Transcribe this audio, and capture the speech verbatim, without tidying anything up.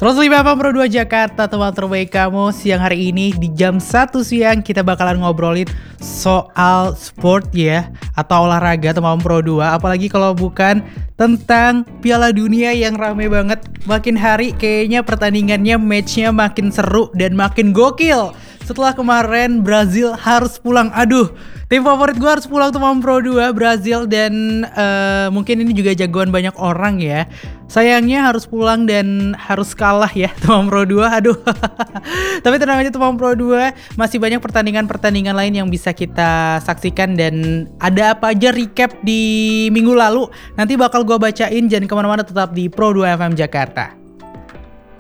seratus lima Pro dua Jakarta, teman terbaik kamu. Siang hari ini di jam satu siang kita bakalan ngobrolin soal sport ya, atau olahraga teman Pro dua. Apalagi kalau bukan tentang Piala Dunia yang rame banget. Makin hari kayaknya pertandingannya, matchnya makin seru dan makin gokil. Setelah kemarin Brazil harus pulang. Aduh, tim favorit gue harus pulang teman Pro dua, Brazil. Dan uh, mungkin ini juga jagoan banyak orang ya. Sayangnya harus pulang dan harus kalah ya teman Pro dua. Aduh. Tapi tenang aja teman Pro dua, masih banyak pertandingan-pertandingan lain yang bisa kita saksikan. Dan ada apa aja recap di minggu lalu, nanti bakal gue bacain. Jangan kemana-mana, tetap di Pro dua F M Jakarta.